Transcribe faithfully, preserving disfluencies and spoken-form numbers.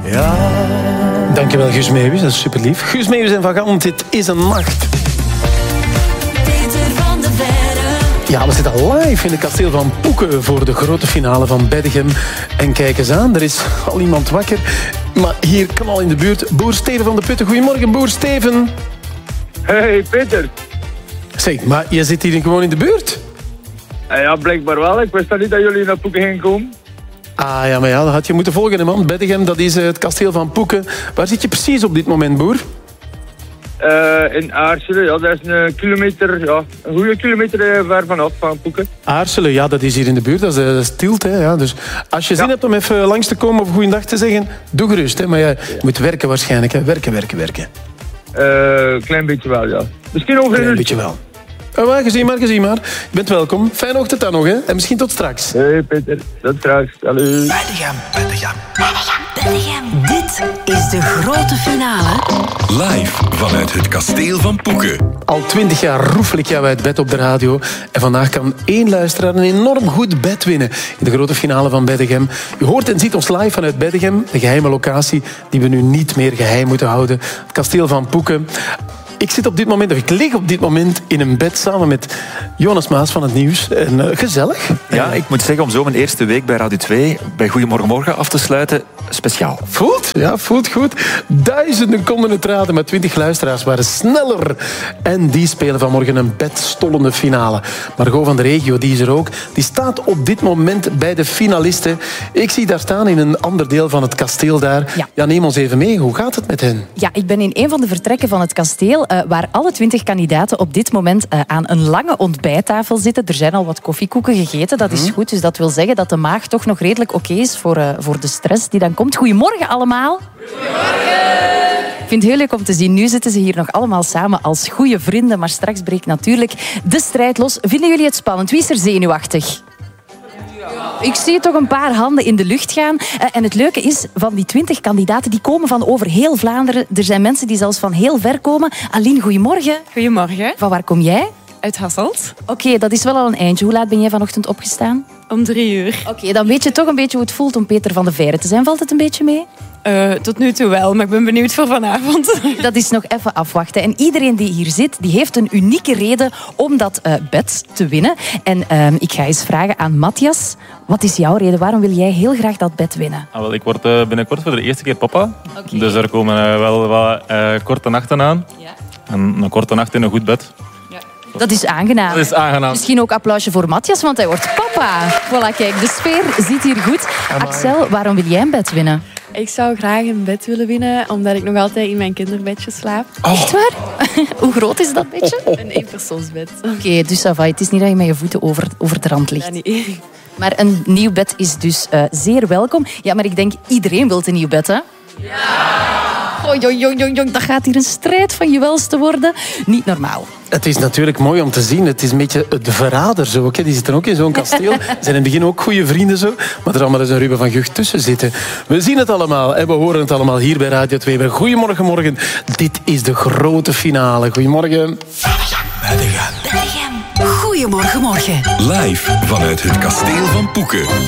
Ja. Dankjewel, Guus Meeuwis, dat is super lief. Guus Meeuwis en Van Gant, dit is een nacht. Peter van de Verre. Ja, we zitten live in het kasteel van Poeken voor de grote finale van Beddegem. En kijk eens aan, er is al iemand wakker. Maar hier kan al in de buurt Boer Steven van de Putten. Goedemorgen, Boer Steven. Hey Peter. Zeg, maar je zit hier gewoon in de buurt? Ja, blijkbaar wel. Ik wist dat niet dat jullie naar Poeken gingen komen. Ah ja, maar ja, dat had je moeten volgen, hè, man. Beddegem, dat is het kasteel van Poeken. Waar zit je precies op dit moment, Boer? Uh, in Aarselen, ja, dat is een kilometer, ja, een goede kilometer ver vanaf van Poeken. Aarselen, ja, dat is hier in de buurt. Dat is, uh, dat is Tielt, hè. Ja. Dus als je zin ja. hebt om even langs te komen of goeiedag te zeggen, doe gerust, hè. Maar ja, je moet werken waarschijnlijk, hè. Werken, werken, werken. Een uh, klein beetje wel, ja. Misschien over een klein beetje wel. Oh, maar, gezien maar, gezien maar. Je bent welkom. Fijne ochtend dan nog, hè. En misschien tot straks. Hey Peter, tot straks. Hallo. Beddegem, Beddegem. Beddegem. Dit is de grote finale. Live vanuit het kasteel van Poeken. Al twintig jaar roefel ik jou uit bed op de radio. En vandaag kan één luisteraar een enorm goed bed winnen in de grote finale van Beddegem. U hoort en ziet ons live vanuit Beddegem, de geheime locatie die we nu niet meer geheim moeten houden. Het kasteel van Poeken. Ik zit op dit moment, of ik lig op dit moment in een bed samen met Jonas Maas van het Nieuws. En uh, gezellig. Ja, ik moet zeggen, om zo mijn eerste week bij Radio twee, bij Goedemorgen Morgen af te sluiten, speciaal. Voelt? Ja, voelt goed. Duizenden konden het raden, maar twintig luisteraars waren sneller. En die spelen vanmorgen een bedstollende finale. Margot van de Regio, die is er ook. Die staat op dit moment bij de finalisten. Ik zie daar staan in een ander deel van het kasteel daar. Ja. Ja, neem ons even mee. Hoe gaat het met hen? Ja, ik ben in een van de vertrekken van het kasteel, uh, waar alle twintig kandidaten op dit moment uh, aan een lange ontbijttafel zitten. Er zijn al wat koffiekoeken gegeten, dat is mm. goed. Dus dat wil zeggen dat de maag toch nog redelijk oké is voor, uh, voor de stress die dan komt. Goedemorgen allemaal. Goedemorgen. Ik vind het heel leuk om te zien. Nu zitten ze hier nog allemaal samen als goede vrienden. Maar straks breekt natuurlijk de strijd los. Vinden jullie het spannend? Wie is er zenuwachtig? Ik zie toch een paar handen in de lucht gaan. En het leuke is, van die twintig kandidaten, die komen van over heel Vlaanderen. Er zijn mensen die zelfs van heel ver komen. Aline, goedemorgen. Goedemorgen. Van waar kom jij? Uit Hasselt. Oké, okay, dat is wel al een eindje. Hoe laat ben jij vanochtend opgestaan? Om drie uur. Oké, okay, dan weet je toch een beetje hoe het voelt om Peter van de Verre te zijn. Valt het een beetje mee? Uh, tot nu toe wel, maar ik ben benieuwd voor vanavond. Dat is nog even afwachten. En iedereen die hier zit, die heeft een unieke reden om dat uh, bed te winnen. En uh, ik ga eens vragen aan Matthias. Wat is jouw reden? Waarom wil jij heel graag dat bed winnen? Ah, wel, ik word uh, binnenkort voor de eerste keer papa. Okay. Dus er komen uh, wel wat uh, korte nachten aan. Ja. En een korte nacht in een goed bed. Dat is aangenaam. Dat is aangenaam. Misschien ook applausje voor Matthias, want hij wordt papa. Voilà, kijk, de sfeer zit hier goed. Amai. Axel, waarom wil jij een bed winnen? Ik zou graag een bed willen winnen, omdat ik nog altijd in mijn kinderbedje slaap. Oh. Echt waar? Hoe groot is dat bedje? Oh, oh, oh. Een eenpersoonsbed. Oké, okay, dus ça va. Het is niet dat je met je voeten over, over de rand ligt. Ja, niet. Maar een nieuw bed is dus uh, zeer welkom. Ja, maar ik denk, iedereen wil een nieuw bed, hè? Ja! Oh, jong, jong, jong, jong, dat gaat hier een strijd van je welste worden. Niet normaal. Het is natuurlijk mooi om te zien. Het is een beetje de verrader zo ook. Die zitten ook in zo'n kasteel. Ze zijn in het begin ook goede vrienden zo. Maar er zal maar eens een Ruben van Gucht tussen zitten. We zien het allemaal en we horen het allemaal hier bij Radio twee. Bij Goedemorgen Morgen. Dit is de grote finale. Goedemorgen. Beddegem. Beddegem. Goedemorgen Morgen. Live vanuit het kasteel van Poeken.